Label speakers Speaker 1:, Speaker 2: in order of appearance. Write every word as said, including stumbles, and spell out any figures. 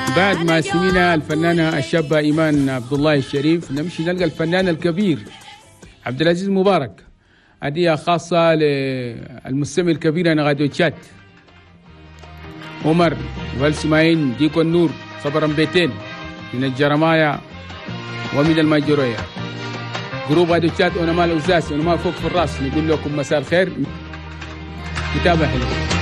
Speaker 1: بعد ما سمينا الفنانة الشابة إيمان عبد الله الشريف، نمشي نلقى الفنان الكبير عبد العزيز مبارك. هدية خاصة للمستمع الكبير أنا غادو تشات عمر والسماين ديكو النور صبرا بيتين من الجرمايا ومن الماجورية. جروب غادو تشات وانا مال أساس وانا ما فوق في الراس، نقول لكم مساء الخير، كتابة حلوة.